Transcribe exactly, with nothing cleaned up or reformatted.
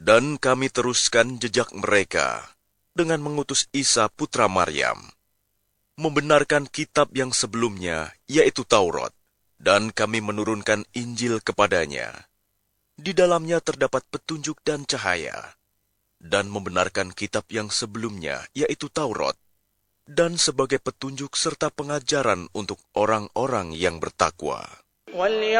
Dan kami teruskan jejak mereka dengan mengutus Isa putra Maryam, membenarkan kitab yang sebelumnya, yaitu Taurat, dan kami menurunkan Injil kepadanya. Di dalamnya terdapat petunjuk dan cahaya, dan membenarkan kitab yang sebelumnya, yaitu Taurat, dan sebagai petunjuk serta pengajaran untuk orang-orang yang bertakwa.